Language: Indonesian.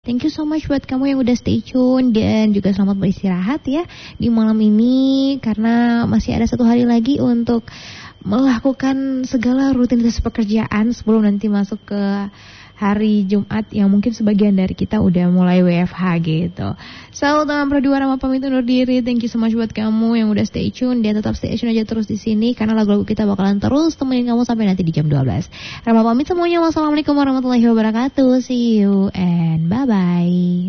Thank you so much buat kamu yang udah stay tune dan juga selamat beristirahat ya di malam ini karena masih ada 1 hari lagi untuk melakukan segala rutinitas pekerjaan sebelum nanti masuk ke hari Jumat yang mungkin sebagian dari kita udah mulai WFH gitu. So, dengan berdua Rama pamit undur diri. Thank you so much buat kamu yang udah stay tune dan tetap stay tune aja terus di sini karena lagu-lagu kita bakalan terus temenin kamu sampai nanti di jam 12. Rama pamit semuanya. Wassalamualaikum warahmatullahi wabarakatuh. See you and bye-bye.